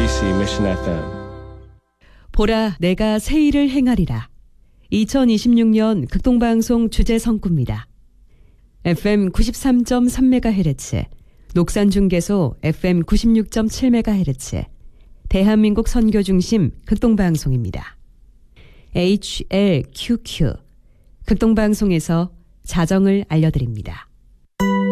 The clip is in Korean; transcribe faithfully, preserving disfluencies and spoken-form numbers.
케이비씨 Mission 에프엠. 보라, 내가 새 일을 행하리라. 이천이십육 년 극동방송 주제 성구입니다. 에프엠 구십삼 점 삼 메가헤르츠, 녹산중계소 에프엠 구십육 점 칠 메가헤르츠, 대한민국 선교중심 극동방송입니다. 에이치엘큐큐, 극동방송에서 자정을 알려드립니다.